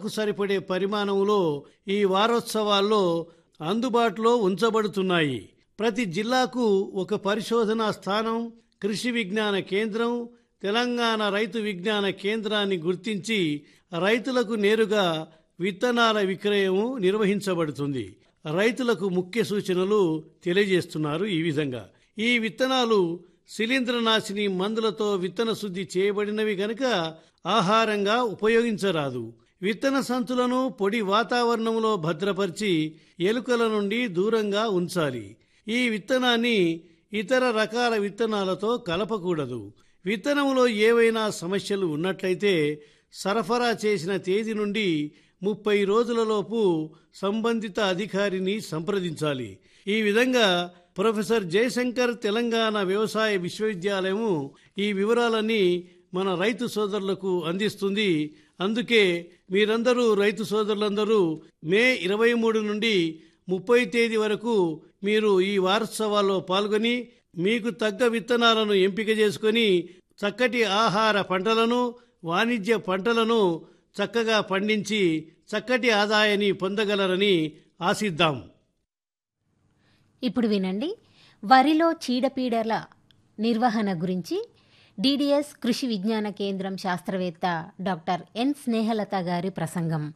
జిల్లాలకు సరిపడే పరిమాణంలో ఈ వారోత్సవాల్లో అందుబాటులో ఉంచబడుతున్నాయి. ప్రతి జిల్లాకు ఒక పరిశోధనా స్థానం, కృషి విజ్ఞాన కేంద్రం, తెలంగాణ రైతు విజ్ఞాన కేంద్రాన్ని గుర్తించి రైతులకు నేరుగా విత్తనాల విక్రయం నిర్వహించబడుతుంది. రైతులకు ముఖ్య సూచనలు తెలియజేస్తున్నారు. ఈ విధంగా ఈ విత్తనాలు శిలీంద్రనాశిని మందులతో విత్తన శుద్ధి చేయబడినవి గనుక ఆహారంగా ఉపయోగించరాదు. విత్తన సంచులను పొడి వాతావరణంలో భద్రపరిచి ఎలుకల నుండి దూరంగా ఉంచాలి. ఈ విత్తనాన్ని ఇతర రకాల విత్తనాలతో కలపకూడదు. విత్తనంలో ఏవైనా సమస్యలు ఉన్నట్లయితే సరఫరా చేసిన తేదీ నుండి 30 రోజులలోపు సంబంధిత అధికారిని సంప్రదించాలి. ఈ విధంగా ప్రొఫెసర్ జయశంకర్ తెలంగాణ వ్యవసాయ విశ్వవిద్యాలయం ఈ వివరాలన్నీ మన రైతు సోదరులకు అందిస్తుంది. అందుకే మీరందరూ రైతు సోదరులందరూ మే 23 నుండి 30 తేదీ వరకు మీరు ఈ వారోత్సవాల్లో పాల్గొని మీకు తగ్గ విత్తనాలను ఎంపిక చేసుకొని చక్కటి ఆహార పంటలను, వాణిజ్య పంటలను చక్కగా పండించి చక్కటి ఆదాయాన్ని పొందగలరని ఆశిద్దాం. ఇప్పుడు వినండి, వరిలో చీడపీడల నిర్వహణ గురించి డిడిఎస్ కృషి విజ్ఞాన కేంద్రం శాస్త్రవేత్త డాక్టర్ ఎన్ స్నేహలత గారి ప్రసంగం.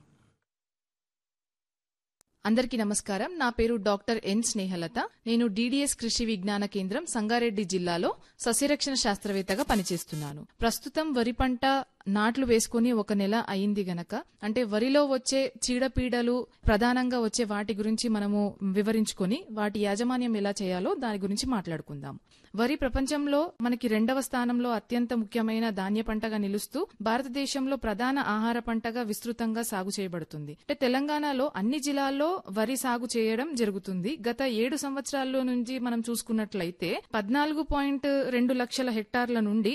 అందరికీ నమస్కారం. నా పేరు డాక్టర్ ఎన్ స్నేహలత. నేను డిడిఎస్ కృషి విజ్ఞాన కేంద్రం సంగారెడ్డి జిల్లాలో సస్యరక్షణ శాస్త్రవేత్తగా పనిచేస్తున్నాను. ప్రస్తుతం వరి పంట నాట్లు వేసుకుని 1 నెల అయింది గనక, అంటే వరిలో వచ్చే చీడపీడలు ప్రధానంగా వచ్చే వాటి గురించి మనము వివరించుకొని వాటి యాజమాన్యం ఎలా చేయాలో దాని గురించి మాట్లాడుకుందాం. వరి ప్రపంచంలో మనకి 2వ స్థానంలో అత్యంత ముఖ్యమైన ధాన్య పంటగా నిలుస్తూ భారతదేశంలో ప్రధాన ఆహార పంటగా విస్తృతంగా సాగు చేయబడుతుంది. అంటే తెలంగాణలో అన్ని జిల్లాల్లో వరి సాగు చేయడం జరుగుతుంది. గత 7 సంవత్సరాల్లో నుంచి మనం చూసుకున్నట్లయితే 14.2 లక్షల హెక్టార్ల నుండి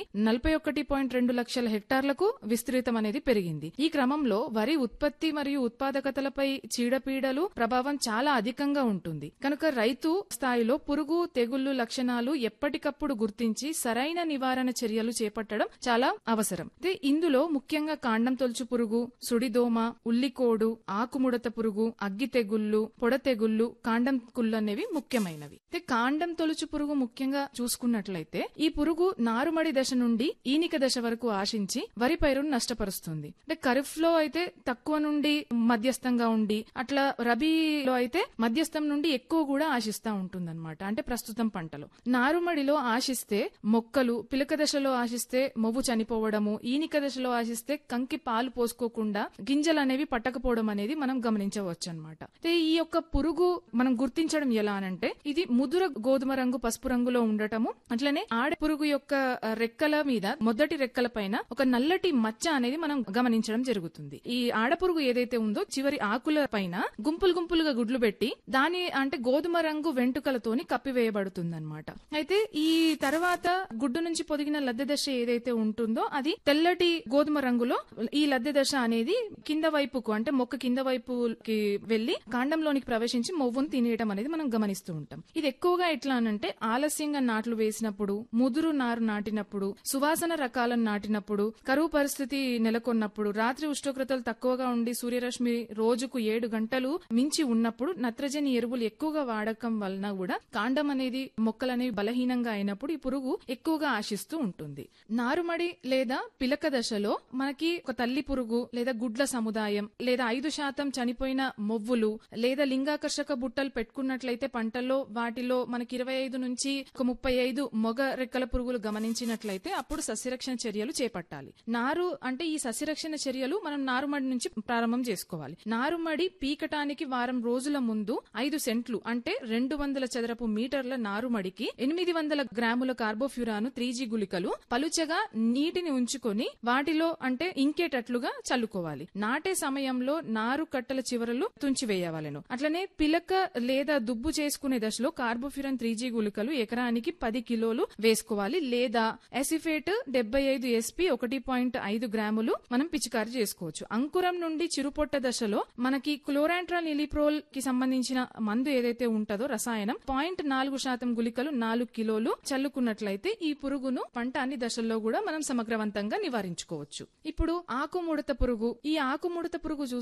41.2 లక్షల హెక్టార్లకు విస్తృతం అనేది పెరిగింది. ఈ క్రమంలో వరి ఉత్పత్తి మరియు ఉత్పాదకతలపై చీడపీడలు ప్రభావం చాలా అధికంగా ఉంటుంది. కనుక రైతు స్థాయిలో పురుగు, తెగుళ్లు లక్షణాలు ఎప్పటికప్పుడు గుర్తించి సరైన నివారణ చర్యలు చేపట్టడం చాలా అవసరం. ఇందులో ముఖ్యంగా కాండం తొలుచు పురుగు, సుడిదోమ, ఉల్లికోడు, ఆకుముడత పురుగు, అగ్గి తెగుళ్లు, పొడ తెగుళ్లు, కాండం కుళ్ళు అనేవి ముఖ్యమైనవి. కాండం తొలుచు పురుగు ముఖ్యంగా చూసుకున్నట్లయితే ఈ పురుగు నారుమడి దశ నుండి ఈనిక దశ వరకు ఆశించి వరి పైరును నష్టపరుస్తుంది. అంటే ఖరీఫ్ లో అయితే తక్కువ నుండి మధ్యస్థంగా ఉండి, అట్లా రబీలో అయితే మధ్యస్థం నుండి ఎక్కువ కూడా ఆశిస్తా ఉంటుందన్నమాట. అంటే ప్రస్తుతం పంటలో నారుమడిలో ఆశిస్తే మొక్కలు, పిలక దశలో ఆశిస్తే మొవ్వు చనిపోవడము, ఈనిక దశలో ఆశిస్తే కంకి పాలు పోసుకోకుండా గింజలు అనేవి పట్టకపోవడం అనేది మనం గమనించవచ్చు అనమాట. ఈ యొక్క పురుగు మనం గుర్తించడం ఎలా అనంటే, ఇది ముదుర గోధుమ రంగు, పసుపు రంగులో ఉండటము, అట్లనే ఆడ పురుగు యొక్క రెక్కల మీద, మొదటి రెక్కల పైన ఒక నల్లటి మచ్చ అనేది మనం గమనించడం జరుగుతుంది. ఈ ఆడపురుగు ఏదైతే ఉందో చివరి ఆకుల పైన గుంపులు గుంపులుగా గుడ్లు పెట్టి దాని అంటే గోధుమ రంగు వెంటుకలతోని కప్పివేయబడుతుంది అనమాట. అయితే ఈ తర్వాత గుడ్డు నుంచి పొదిగిన లద్దె దశ ఏదైతే ఉంటుందో అది తెల్లటి గోధుమ రంగులో, ఈ లద్దె దశ అనేది కింద వైపుకు అంటే మొక్క కింద వైపుకి వెళ్లి కాండంలోనికి ప్రవేశించి మొవ్వును తినేయడం అనేది మనం గమనిస్తూ ఉంటాం. ఇది ఎక్కువగా ఎట్లా అనంటే ఆలస్యంగా నాట్లు వేసినప్పుడు, ముదురు నారు నాటినప్పుడు, సువాసన రకాలను నాటినప్పుడు, కరువు పరిస్థితి నెలకొన్నప్పుడు, రాత్రి ఉష్ణోగ్రతలు తక్కువగా ఉండి సూర్యరశ్మి రోజుకు 7 గంటలు మించి ఉన్నప్పుడు, నత్రజని ఎరువులు ఎక్కువగా వాడకం వలన కూడా కాండం అనేది మొక్కలనేవి బలహీనంగా అయినప్పుడు ఈ పురుగు ఎక్కువగా ఆశిస్తూ ఉంటుంది. నారుమడి లేదా పిలక దశలో మనకి ఒక తల్లి పురుగు లేదా గుడ్ల సముదాయం లేదా 5% చనిపోయిన మొవ్వులు లేదా లింగాకర్షక బుట్టలు పెట్టుకున్నట్లయితే పంటల్లో వాటిలో మనకి 25 నుంచి 35 మొగ రెక్కల పురుగులు గమనించినట్లయితే అప్పుడు సస్యరక్షణ చర్యలు చేపట్టాలి. నారు అంటే ఈ సస్యరక్షణ చర్యలు మనం నారుమడి నుంచి ప్రారంభం చేసుకోవాలి. నారుమడి పీకటానికి వారం రోజుల ముందు 5 సెంట్లు అంటే 200 చదరపు మీటర్ల నారుమడికి 800 గ్రాముల కార్బోఫ్యూరాను 3G గుళికలు పలుచగా నీటిని ఉంచుకొని వాటిలో అంటే ఇంకేటట్లుగా చల్లుకోవాలి. నాటే సమయంలో నారు కట్టల చివరలు తుంచివేయవలెను. అట్లనే పిలక లేదా దుబ్బు చేసుకునే దశలో కార్బోఫ్యూరాన్ 3G గుళికలు ఎకరానికి 10 కిలోలు వేసుకోవాలి. లేదా ఎసిఫేట్ 75 SP 1.5 గ్రాములు మనం పిచికారి చేసుకోవచ్చు. అంకురం నుండి చిరుపొట్ట దశలో మనకి క్లోరాంట్రాల్ నిలిప్రోల్ కి సంబంధించిన మందు ఏదైతే ఉంటుందో రసాయనం 0.4% గుళికలు 4 కిలోలు చల్లుకున్నట్లయితే ఈ పురుగును పంట అన్ని దశల్లో కూడా మనం సమగ్రవంతంగా నివారించుకోవచ్చు. ఇప్పుడు ఆకుముడత పురుగు. ఈ ఆకుముడత పురుగు